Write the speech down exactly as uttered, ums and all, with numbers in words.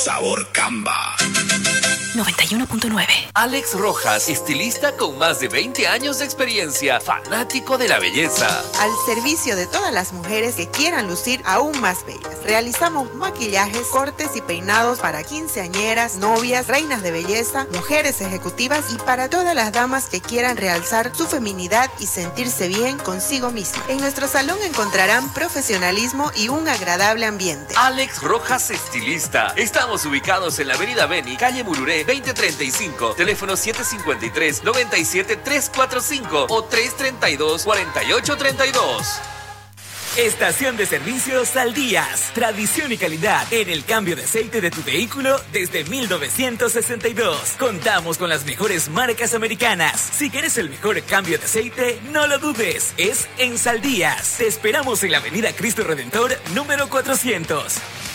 Sabor Camba. noventa y uno punto nueve. Alex Rojas, estilista con más de veinte años de experiencia, fanático de la belleza. Al servicio de todas las mujeres que quieran lucir aún más bellas. Realizamos maquillajes, cortes y peinados para quinceañeras, novias, reinas de belleza, mujeres ejecutivas y para todas las damas que quieran realzar su feminidad y sentirse bien consigo misma. En nuestro salón encontrarán profesionalismo y un agradable ambiente. Alex Rojas, estilista. Estamos ubicados en la avenida Beni, calle Mururé, veinte treinta y cinco, teléfono siete cinco tres, nueve siete tres cuatro cinco o tres tres dos, cuatro ocho tres dos. Estación de servicios Saldías. Tradición y calidad en el cambio de aceite de tu vehículo desde mil novecientos sesenta y dos. Contamos con las mejores marcas americanas. Si quieres el mejor cambio de aceite, no lo dudes. Es en Saldías. Te esperamos en la avenida Cristo Redentor número cuatrocientos.